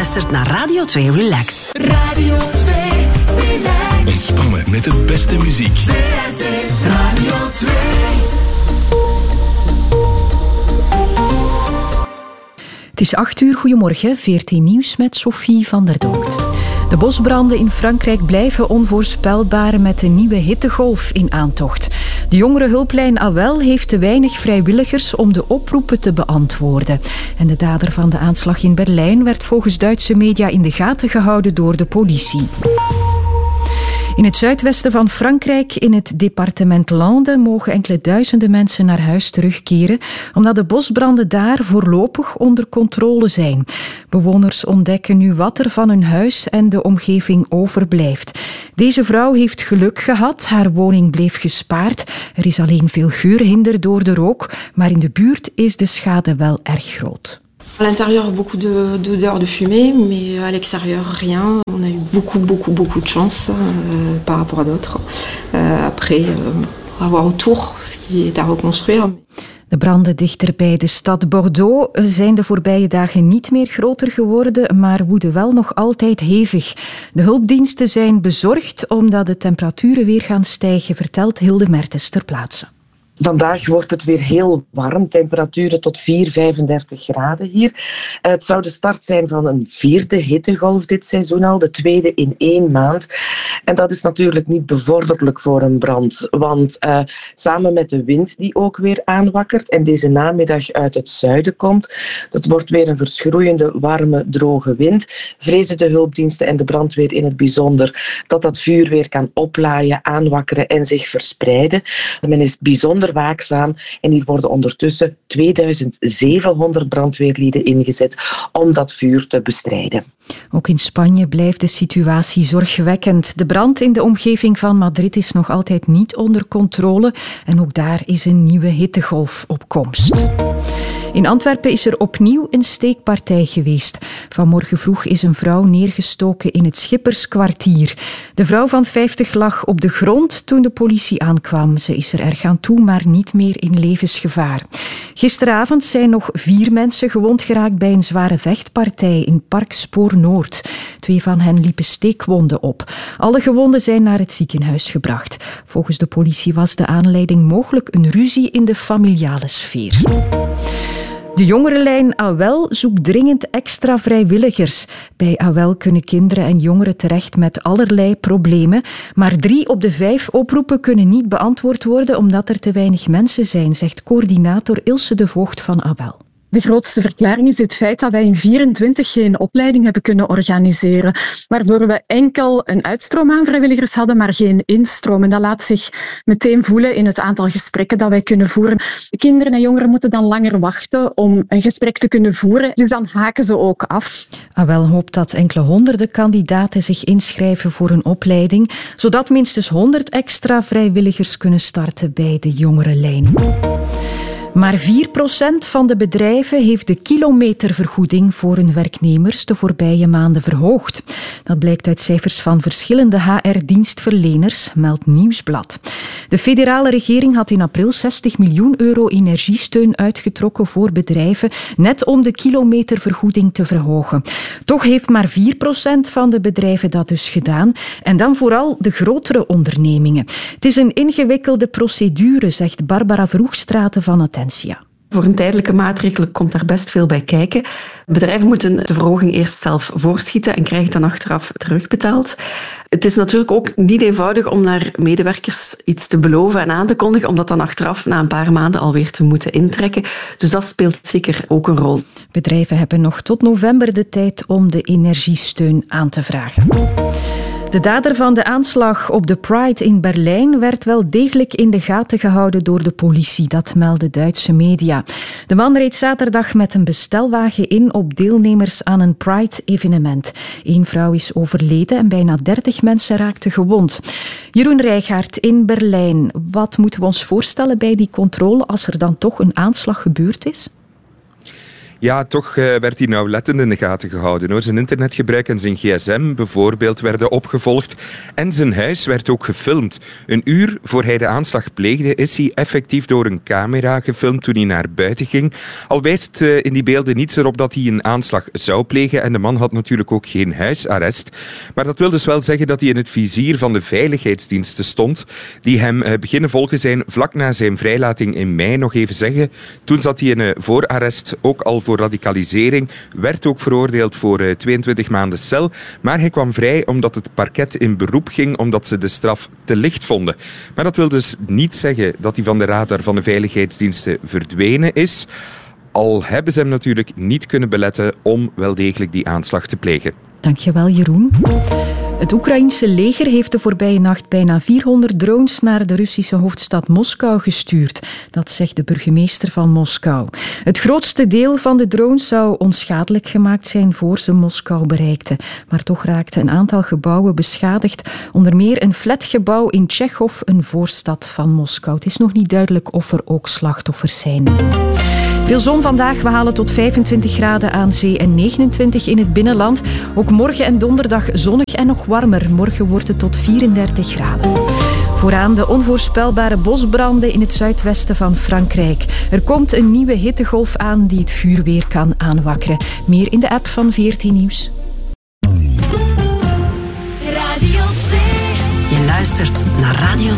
luistert naar Radio 2 Relax. Radio 2 Relax. Ontspannen met de beste muziek. VRT Radio 2. Het is 8:00, goedemorgen, VRT Nieuws met Sophie van der Dokt. De bosbranden in Frankrijk blijven onvoorspelbaar met een nieuwe hittegolf in aantocht. De jongerenhulplijn AWEL heeft te weinig vrijwilligers om de oproepen te beantwoorden. En de dader van de aanslag in Berlijn werd volgens Duitse media in de gaten gehouden door de politie. In het zuidwesten van Frankrijk, in het departement Landes, mogen enkele duizenden mensen naar huis terugkeren, omdat de bosbranden daar voorlopig onder controle zijn. Bewoners ontdekken nu wat er van hun huis en de omgeving overblijft. Deze vrouw heeft geluk gehad, haar woning bleef gespaard. Er is alleen veel geurhinder door de rook, maar in de buurt is de schade wel erg groot. À l'intérieur, beaucoup d'odeurs de fumée, mais à l'extérieur, rien. On a eu beaucoup de chance par rapport à d'autres. Après, on va voir autour ce qui est à reconstruire. De branden dichter bij de stad Bordeaux zijn de voorbije dagen niet meer groter geworden, maar woeden wel nog altijd hevig. De hulpdiensten zijn bezorgd omdat de temperaturen weer gaan stijgen, vertelt Hilde Mertens ter plaatse. Vandaag wordt het weer heel warm, temperaturen tot 35 graden hier. Het zou de start zijn van een 4e hittegolf dit seizoen al, de 2e in 1 maand. En dat is natuurlijk niet bevorderlijk voor een brand, want samen met de wind die ook weer aanwakkert en deze namiddag uit het zuiden komt, dat wordt weer een verschroeiende, warme, droge wind, vrezen de hulpdiensten en de brandweer in het bijzonder dat dat vuur weer kan oplaaien, aanwakkeren en zich verspreiden. Men is bijzonder waakzaam en hier worden ondertussen 2700 brandweerlieden ingezet om dat vuur te bestrijden. Ook in Spanje blijft de situatie zorgwekkend. De brand in de omgeving van Madrid is nog altijd niet onder controle en ook daar is een nieuwe hittegolf op komst. In Antwerpen is er opnieuw een steekpartij geweest. Vanmorgen vroeg is een vrouw neergestoken in het Schipperskwartier. De vrouw van 50 lag op de grond toen de politie aankwam. Ze is er erg aan toe, maar niet meer in levensgevaar. Gisteravond zijn nog 4 mensen gewond geraakt bij een zware vechtpartij in Park Spoor Noord. 2 van hen liepen steekwonden op. Alle gewonden zijn naar het ziekenhuis gebracht. Volgens de politie was de aanleiding mogelijk een ruzie in de familiale sfeer. De jongerenlijn AWEL zoekt dringend extra vrijwilligers. Bij AWEL kunnen kinderen en jongeren terecht met allerlei problemen. Maar 3 op de 5 oproepen kunnen niet beantwoord worden omdat er te weinig mensen zijn, zegt coördinator Ilse de Voogd van AWEL. De grootste verklaring is het feit dat wij in 24 geen opleiding hebben kunnen organiseren, waardoor we enkel een uitstroom aan vrijwilligers hadden, maar geen instroom. En dat laat zich meteen voelen in het aantal gesprekken dat wij kunnen voeren. De kinderen en jongeren moeten dan langer wachten om een gesprek te kunnen voeren, dus dan haken ze ook af. AWEL hoopt dat enkele honderden kandidaten zich inschrijven voor een opleiding, zodat minstens 100 extra vrijwilligers kunnen starten bij de jongerenlijn. Maar 4% van de bedrijven heeft de kilometervergoeding voor hun werknemers de voorbije maanden verhoogd. Dat blijkt uit cijfers van verschillende HR-dienstverleners, meldt Nieuwsblad. De federale regering had in april 60 miljoen euro energiesteun uitgetrokken voor bedrijven, net om de kilometervergoeding te verhogen. Toch heeft maar 4% van de bedrijven dat dus gedaan. En dan vooral de grotere ondernemingen. Het is een ingewikkelde procedure, zegt Barbara Vroegstraten van Attentia. Voor een tijdelijke maatregel komt daar best veel bij kijken. Bedrijven moeten de verhoging eerst zelf voorschieten en krijgen het dan achteraf terugbetaald. Het is natuurlijk ook niet eenvoudig om naar medewerkers iets te beloven en aan te kondigen, om dat dan achteraf na een paar maanden alweer te moeten intrekken. Dus dat speelt zeker ook een rol. Bedrijven hebben nog tot november de tijd om de energiesteun aan te vragen. De dader van de aanslag op de Pride in Berlijn werd wel degelijk in de gaten gehouden door de politie, dat melden Duitse media. De man reed zaterdag met een bestelwagen in op deelnemers aan een Pride-evenement. 1 vrouw is overleden en bijna 30 mensen raakten gewond. Jeroen Rijgaard in Berlijn. Wat moeten we ons voorstellen bij die controle als er dan toch een aanslag gebeurd is? Ja, toch werd hij nauwlettend in de gaten gehouden, hoor. Zijn internetgebruik en zijn gsm bijvoorbeeld werden opgevolgd. En zijn huis werd ook gefilmd. Een uur voor hij de aanslag pleegde, is hij effectief door een camera gefilmd toen hij naar buiten ging. Al wijst in die beelden niets erop dat hij een aanslag zou plegen. En de man had natuurlijk ook geen huisarrest. Maar dat wil dus wel zeggen dat hij in het vizier van de veiligheidsdiensten stond, die hem beginnen volgen zijn vlak na zijn vrijlating in mei. Nog even zeggen, toen zat hij in voorarrest, ook al voor radicalisering, werd ook veroordeeld voor 22 maanden cel, maar hij kwam vrij omdat het parket in beroep ging, omdat ze de straf te licht vonden. Maar dat wil dus niet zeggen dat hij van de radar van de veiligheidsdiensten verdwenen is, al hebben ze hem natuurlijk niet kunnen beletten om wel degelijk die aanslag te plegen. Dankjewel, Jeroen. Het Oekraïense leger heeft de voorbije nacht bijna 400 drones naar de Russische hoofdstad Moskou gestuurd. Dat zegt de burgemeester van Moskou. Het grootste deel van de drones zou onschadelijk gemaakt zijn voor ze Moskou bereikten. Maar toch raakten een aantal gebouwen beschadigd. Onder meer een flatgebouw in Tchechov, een voorstad van Moskou. Het is nog niet duidelijk of er ook slachtoffers zijn. Veel zon vandaag. We halen tot 25 graden aan zee en 29 in het binnenland. Ook morgen en donderdag zonnig en nog warmer. Morgen wordt het tot 34 graden. Vooraan de onvoorspelbare bosbranden in het zuidwesten van Frankrijk. Er komt een nieuwe hittegolf aan die het vuur weer kan aanwakkeren. Meer in de app van VRT Nieuws. Radio 2. Je luistert naar Radio